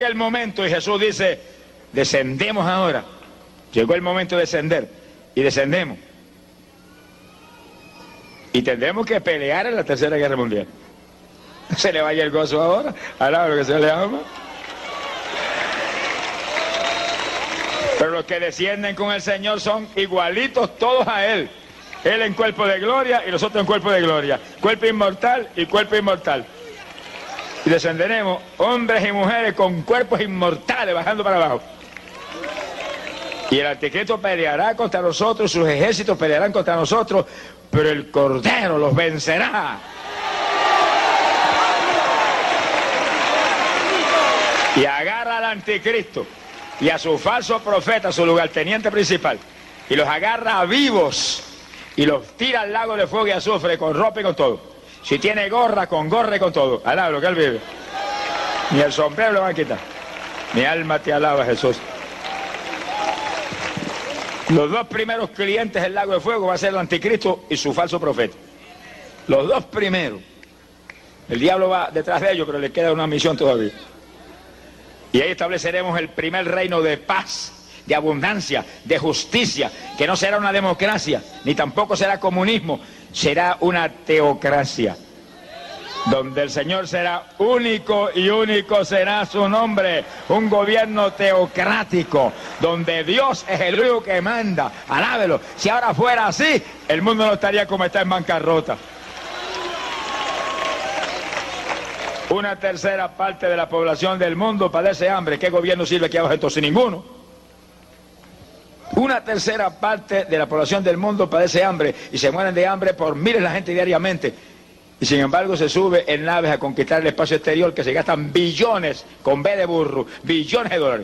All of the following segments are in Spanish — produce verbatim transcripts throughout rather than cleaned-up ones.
el momento y Jesús dice, descendemos ahora. Llegó el momento de descender y descendemos. Y tendremos que pelear en la Tercera Guerra Mundial. No se le vaya el gozo ahora, ahora lo que se le ama. Pero los que descienden con el Señor son igualitos todos a Él. Él en cuerpo de gloria y nosotros en cuerpo de gloria. Cuerpo inmortal y cuerpo inmortal. Y descenderemos hombres y mujeres con cuerpos inmortales bajando para abajo. Y el anticristo peleará contra nosotros, sus ejércitos pelearán contra nosotros, pero el Cordero los vencerá. Y agarra al anticristo y a su falso profeta, su lugarteniente principal, y los agarra vivos y los tira al lago de fuego y azufre con ropa y con todo. Si tiene gorra, con gorra y con todo. Alaba lo que él vive. Ni el sombrero le van a quitar. Mi alma te alaba, Jesús. Los dos primeros clientes del lago de fuego va a ser el anticristo y su falso profeta. Los dos primeros. El diablo va detrás de ellos, pero le queda una misión todavía. Y ahí estableceremos el primer reino de paz, de abundancia, de justicia, que no será una democracia, ni tampoco será comunismo, será una teocracia, donde el Señor será único y único será su nombre, un gobierno teocrático, donde Dios es el único que manda. Alábelo. Si ahora fuera así, el mundo no estaría como está en bancarrota. Una tercera parte de la población del mundo padece hambre. ¿Qué gobierno sirve aquí abajo entonces? Ninguno. Una tercera parte de la población del mundo padece hambre y se mueren de hambre por miles de la gente diariamente. Y sin embargo se sube en naves a conquistar el espacio exterior que se gastan billones, con B de burro, billones de dólares.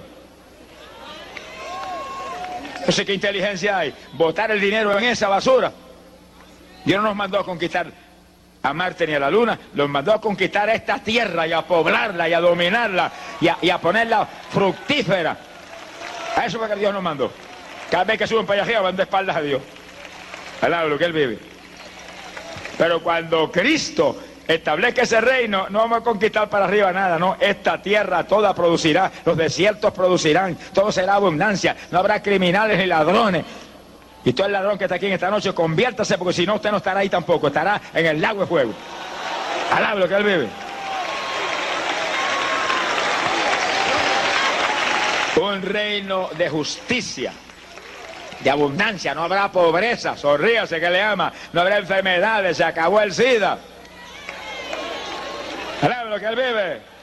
No sé qué inteligencia hay. Botar el dinero en esa basura. Dios no nos mandó a conquistar a Marte ni a la Luna, los mandó a conquistar esta tierra y a poblarla y a dominarla y a, y a ponerla fructífera. A eso fue que Dios nos mandó. Cada vez que suben para allá arriba van de espaldas a Dios. Al lado de lo que Él vive. Pero cuando Cristo establezca ese reino, no vamos a conquistar para arriba nada, no. Esta tierra toda producirá, los desiertos producirán, todo será abundancia, no habrá criminales ni ladrones. Y todo el ladrón que está aquí en esta noche, conviértase, porque si no, usted no estará ahí tampoco, estará en el lago de fuego. Al lado de lo que Él vive. Un reino de justicia, de abundancia, no habrá pobreza, sonríase que le ama, no habrá enfermedades, se acabó el SIDA. Alaba lo que Él vive.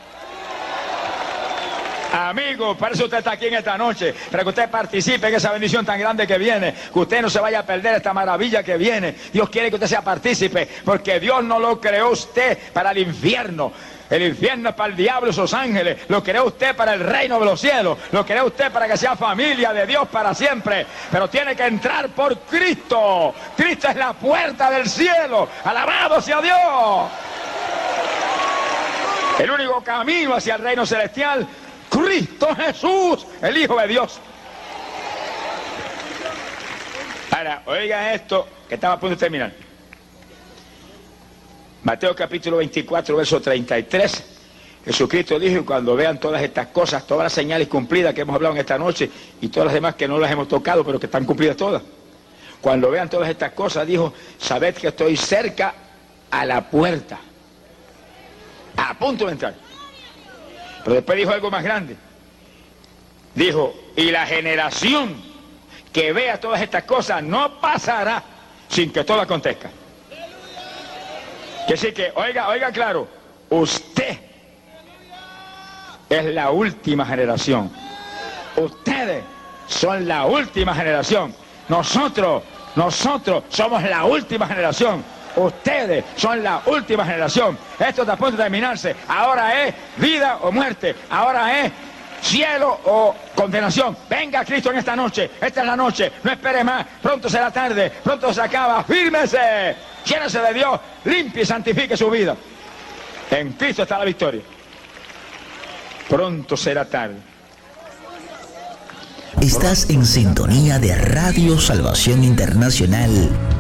Amigo, por eso usted está aquí en esta noche, para que usted participe en esa bendición tan grande que viene, que usted no se vaya a perder esta maravilla que viene. Dios quiere que usted sea partícipe, porque Dios no lo creó usted para el infierno. El infierno es para el diablo y sus ángeles. Lo creó usted para el reino de los cielos. Lo creó usted para que sea familia de Dios para siempre. Pero tiene que entrar por Cristo. Cristo es la puerta del cielo. Alabado sea Dios. El único camino hacia el reino celestial, Cristo Jesús, el Hijo de Dios. Ahora, oiga esto, que estaba a punto de terminar. Mateo capítulo veinticuatro, verso treinta y tres. Jesucristo dijo, y cuando vean todas estas cosas, todas las señales cumplidas que hemos hablado en esta noche, y todas las demás que no las hemos tocado, pero que están cumplidas todas. Cuando vean todas estas cosas, dijo, sabed que estoy cerca a la puerta, a punto de entrar. Pero después dijo algo más grande. Dijo, y la generación que vea todas estas cosas no pasará sin que todo acontezca. Que decir que, oiga, oiga claro, usted es la última generación. Ustedes son la última generación. Nosotros, nosotros somos la última generación. Ustedes son la última generación. Esto está a punto de terminarse. Ahora es vida o muerte. Ahora es cielo o condenación. Venga Cristo en esta noche. Esta es la noche. No espere más. Pronto será tarde. Pronto se acaba. Fírmese. Llénese de Dios. Limpie y santifique su vida. En Cristo está la victoria. Pronto será tarde. Estás en sintonía de Radio Salvación Internacional.